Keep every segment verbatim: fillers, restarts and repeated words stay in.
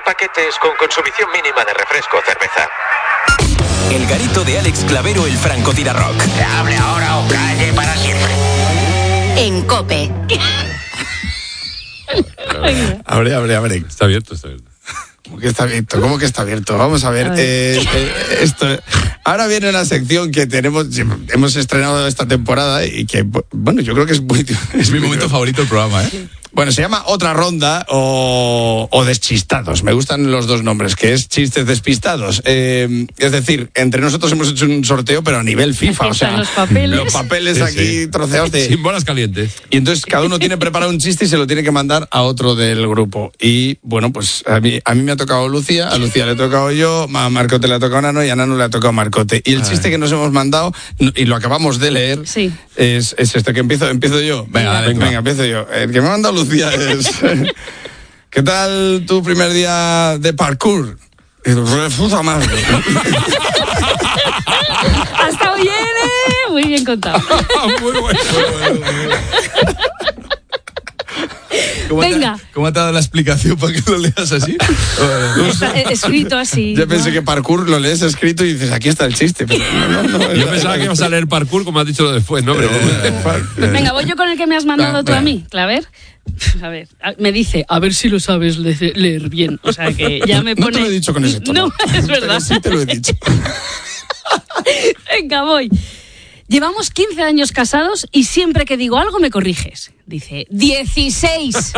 paquetes con consumición mínima de refresco o cerveza. El garito de Alex Clavero, el francotirarrock. Hable ahora o calle para siempre. En COPE. Abre, abre, abre. Está abierto, está abierto. ¿Cómo que está abierto? ¿Cómo que está abierto? Vamos a ver. A ver. Eh, eh, esto. Ahora viene una sección que tenemos, hemos estrenado esta temporada y que, bueno, yo creo que es muy... Es mi momento favorito del programa, ¿eh? Bueno, se llama Otra Ronda o, o Deschistados. Me gustan los dos nombres, que es Chistes Despistados. Eh, es decir, entre nosotros hemos hecho un sorteo, pero a nivel FIFA. Aquí O sea, están los papeles. los papeles Sí, aquí sí. troceados de... Sin bolas calientes. Y entonces cada uno tiene preparado un chiste y se lo tiene que mandar a otro del grupo. Y bueno, pues a mí, a mí me ha tocado Lucía, a Lucía le he tocado yo, a Marcote le ha tocado Nano y a Nano le ha tocado Marcote. Y el chiste que nos hemos mandado, y lo acabamos de leer, Sí. es, es este que empiezo, empiezo yo. Venga, venga, venga, empiezo yo. El que me ha mandado Lucía es... ¿Qué tal tu primer día de parkour? Y dice, puta madre. Ha estado bien, ¿eh? Muy bien contado. Muy bueno. ¿Cómo Venga. Te, ¿Cómo te ha dado la explicación para que lo leas así? Está escrito así. Yo ¿no? pensé que parkour lo lees escrito y dices, aquí está el chiste. Pero no, no, no, Yo era- pensaba que ibas a leer parkour, como has dicho lo después, ¿no? Pero... Venga, voy yo con el que me has mandado Va, tú a venga. mí, Claver. A ver, a- me dice, a ver si lo sabes le- leer bien. O sea que ya me No pone... te lo he dicho con ese tono. No, es verdad. Pero sí te lo he dicho. Venga, voy. Llevamos quince años casados y siempre que digo algo me corriges. Dice, dieciséis.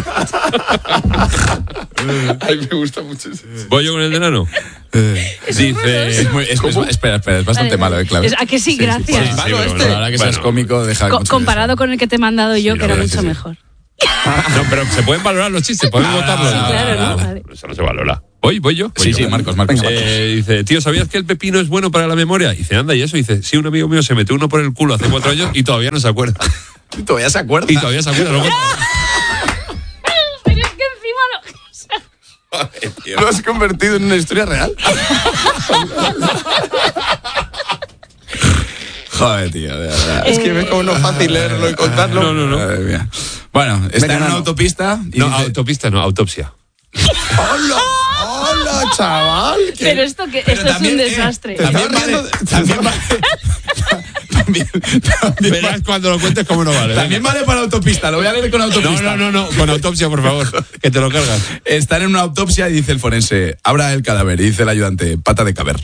Ay, me gusta mucho eso. ¿Voy yo con el de Nano? Dice... Es muy, es, es- espera, espera, es bastante Vale, malo, vale. ¿eh, Claver? Es- ¿A que sí? Gracias. Sí, Sí, malo pero este. bueno, Ahora que seas bueno. cómico, deja Co- mucho comparado eso. con el que te he mandado yo, Sí, que la era verdad, mucho sí, sí. mejor. No, pero se pueden valorar los chistes, podemos votarlos. Ah, Claro, ¿no? vale. Vale. Eso no se valora. ¿Voy? ¿Voy yo? Voy Sí, yo. sí, Marcos, Marcos. Eh, dice, tío, ¿sabías que el pepino es bueno para la memoria? Dice, anda, ¿y eso? Dice, sí, un amigo mío se metió uno por el culo hace cuatro años y todavía no se acuerda. ¿Todavía se acuerda? Y todavía se acuerda. Luego... Pero es que encima no... ¿Lo has convertido en una historia real? Joder, tío, de verdad. Es que ve como no es fácil leerlo y contarlo. No, no, no. Madre mía. Bueno, está Venga, en una Nano. autopista y No, dice- autopista, no, autopsia. ¡Hola! ¡Hola, chaval! ¿Qué- Pero esto, que, Pero esto también, es un eh, desastre. te- También Estaba vale, riendo- también vale, también, también Verás vale- cuando lo cuentes cómo no vale. también venga. vale para autopista, lo voy a leer con autopista. No, no, no, no, con autopsia, por favor, que te lo cargas. Están en una autopsia y dice el forense, abra el cadáver, y dice el ayudante, pata de caber.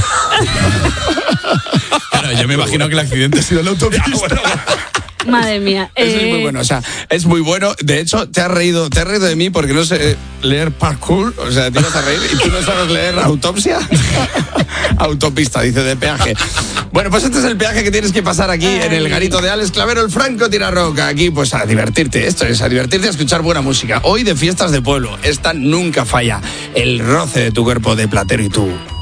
Claro, yo me imagino que el accidente ha sido en la autopista. Madre mía. Eso es eh, muy bueno, o sea, es muy bueno. De hecho, te has reído, te has reído de mí porque no sé leer parkour, o sea, te ibas a reír y tú no sabes leer autopsia. Autopista, dice, de peaje. Bueno, pues este es el peaje que tienes que pasar aquí en el garito de Alex Clavero, el Franco Tirarroca. Aquí, pues a divertirte, esto es, a divertirte, a escuchar buena música. Hoy de fiestas de pueblo, esta nunca falla. El roce de tu cuerpo de platero y tú.